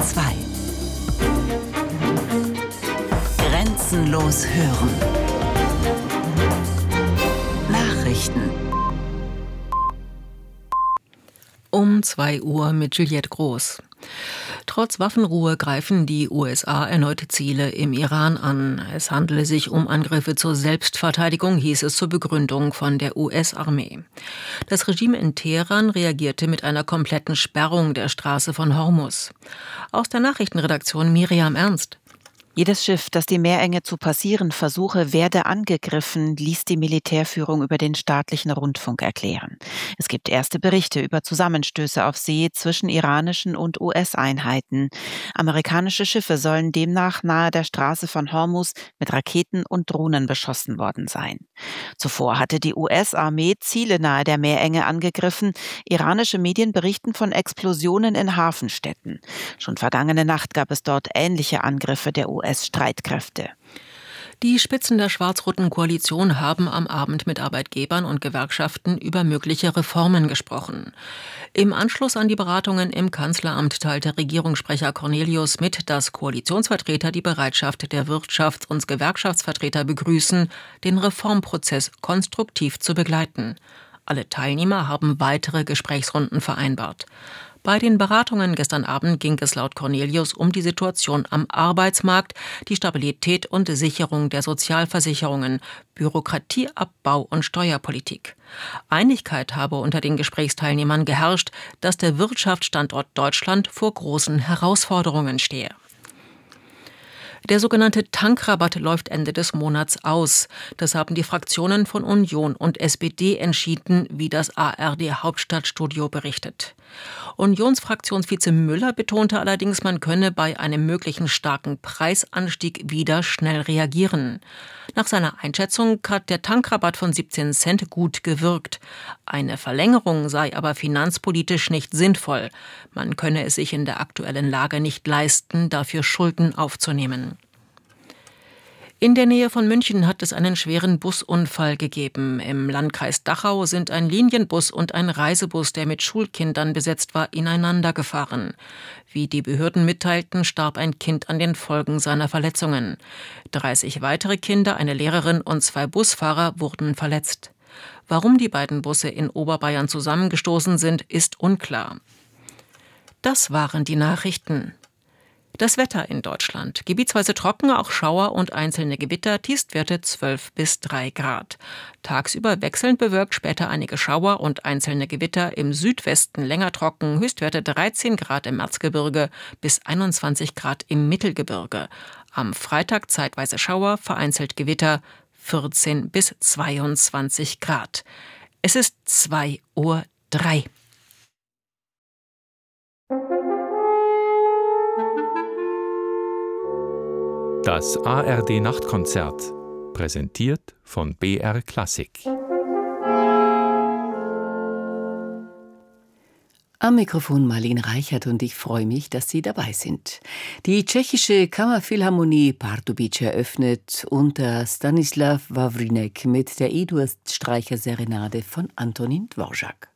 2. Grenzenlos hören. Nachrichten. Um 2 Uhr mit Juliette Groß. Trotz Waffenruhe greifen die USA erneut Ziele im Iran an. Es handele sich um Angriffe zur Selbstverteidigung, hieß es zur Begründung von der US-Armee. Das Regime in Teheran reagierte mit einer kompletten Sperrung der Straße von Hormuz. Aus der Nachrichtenredaktion Miriam Ernst. Jedes Schiff, das die Meerenge zu passieren versuche, werde angegriffen, ließ die Militärführung über den staatlichen Rundfunk erklären. Es gibt erste Berichte über Zusammenstöße auf See zwischen iranischen und US-Einheiten. Amerikanische Schiffe sollen demnach nahe der Straße von Hormuz mit Raketen und Drohnen beschossen worden sein. Zuvor hatte die US-Armee Ziele nahe der Meerenge angegriffen. Iranische Medien berichten von Explosionen in Hafenstädten. Schon vergangene Nacht gab es dort ähnliche Angriffe der US-Streitkräfte. Die Spitzen der schwarz-roten Koalition haben am Abend mit Arbeitgebern und Gewerkschaften über mögliche Reformen gesprochen. Im Anschluss an die Beratungen im Kanzleramt teilte Regierungssprecher Cornelius mit, dass Koalitionsvertreter die Bereitschaft der Wirtschafts- und Gewerkschaftsvertreter begrüßen, den Reformprozess konstruktiv zu begleiten. Alle Teilnehmer haben weitere Gesprächsrunden vereinbart. Bei den Beratungen gestern Abend ging es laut Cornelius um die Situation am Arbeitsmarkt, die Stabilität und Sicherung der Sozialversicherungen, Bürokratieabbau und Steuerpolitik. Einigkeit habe unter den Gesprächsteilnehmern geherrscht, dass der Wirtschaftsstandort Deutschland vor großen Herausforderungen stehe. Der sogenannte Tankrabatt läuft Ende des Monats aus. Das haben die Fraktionen von Union und SPD entschieden, wie das ARD-Hauptstadtstudio berichtet. Unionsfraktionsvize Müller betonte allerdings, man könne bei einem möglichen starken Preisanstieg wieder schnell reagieren. Nach seiner Einschätzung hat der Tankrabatt von 17 Cent gut gewirkt. Eine Verlängerung sei aber finanzpolitisch nicht sinnvoll. Man könne es sich in der aktuellen Lage nicht leisten, dafür Schulden aufzunehmen. In der Nähe von München hat es einen schweren Busunfall gegeben. Im Landkreis Dachau sind ein Linienbus und ein Reisebus, der mit Schulkindern besetzt war, ineinander gefahren. Wie die Behörden mitteilten, starb ein Kind an den Folgen seiner Verletzungen. 30 weitere Kinder, eine Lehrerin und 2 Busfahrer wurden verletzt. Warum die beiden Busse in Oberbayern zusammengestoßen sind, ist unklar. Das waren die Nachrichten. Das Wetter in Deutschland. Gebietsweise trocken, auch Schauer und einzelne Gewitter, Tiefstwerte 12 bis 3 Grad. Tagsüber wechselnd bewölkt, später einige Schauer und einzelne Gewitter, im Südwesten länger trocken, Höchstwerte 13 Grad im Erzgebirge bis 21 Grad im Mittelgebirge. Am Freitag zeitweise Schauer, vereinzelt Gewitter, 14 bis 22 Grad. Es ist 2:03 Uhr. Das ARD-Nachtkonzert, präsentiert von BR Klassik. Am Mikrofon Marlene Reichert und ich freue mich, dass Sie dabei sind. Die tschechische Kammerphilharmonie Pardubice eröffnet unter Stanislav Wawrinek mit der E-Dur-Streicher-Serenade von Antonín Dvořák.